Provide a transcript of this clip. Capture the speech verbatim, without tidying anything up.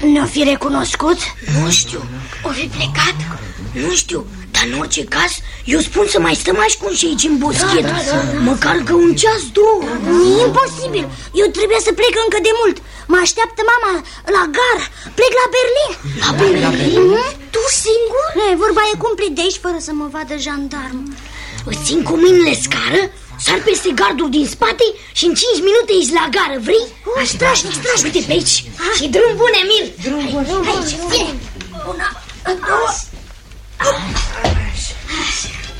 Ne-o fi recunoscut? Nu știu. O fi plecat? Nu știu. Dar în orice caz, eu spun să mai stăm ascunși aici în boschet. Da, da, da. Măcar că un ceas, două. E imposibil. Eu trebuie să plec încă de mult. Mă așteaptă mama la gară. Plec la Berlin. La Berlin? Mm-hmm. Tu singur? E, vorba e cumplit de aici fără să mă vadă jandarm. Îți țin cu mâinile scară, sar peste gardul din spate și în cinci minute ești la gară, vrei? Oh, strașnic, strașnic. Uite pe aici. Ah. Și drum bun, Emil. Drum bun. Aici, fie. Una, două.